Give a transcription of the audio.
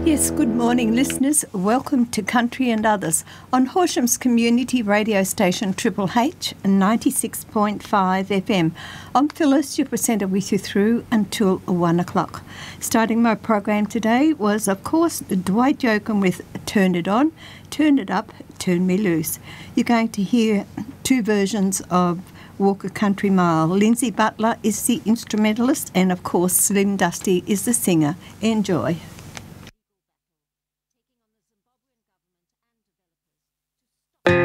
Yes, good morning, listeners. Welcome to Country and Others on Horsham's community radio station Triple H 96.5 FM. I'm Phyllis, your presenter, with you through until 1 o'clock. Starting my program today was, of course, Dwight Yoakam with Turn It On, Turn It Up, Turn Me Loose. You're going to hear two versions of Walk a Country Mile. Lindsay Butler is the instrumentalist and, of course, Slim Dusty is the singer. Enjoy.